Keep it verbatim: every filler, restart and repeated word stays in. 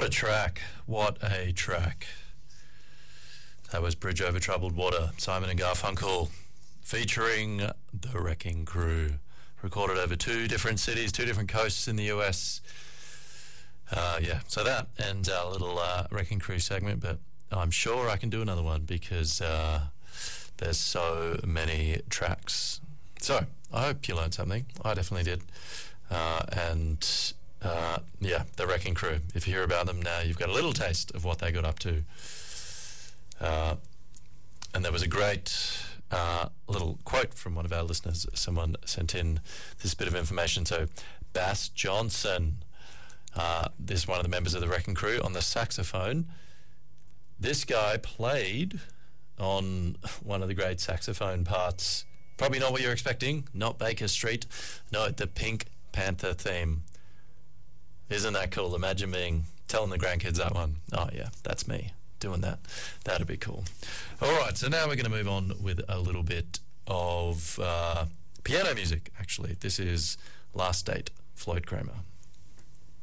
a track. What a track. That was Bridge Over Troubled Water, Simon and Garfunkel, featuring The Wrecking Crew. Recorded over two different cities, two different coasts in the U S. Uh, yeah, so that and a little uh, Wrecking Crew segment, but I'm sure I can do another one because uh, there's so many tracks. So I hope you learned something. I definitely did. Uh, and uh, yeah, the Wrecking Crew. If you hear about them now, you've got a little taste of what they got up to. Uh, and there was a great uh, little quote from one of our listeners. Someone sent in this bit of information. So Bass Johnson, uh, this is one of the members of the Wrecking Crew, on the saxophone. This guy played on one of the great saxophone parts. Probably not what you're expecting. Not Baker Street. No, the Pink Panther theme. Isn't that cool? Imagine being telling the grandkids that one. Oh yeah, that's me doing that. That'd be cool. All right, so now we're going to move on with a little bit of uh, piano music. Actually, this is Last Date, Floyd Kramer.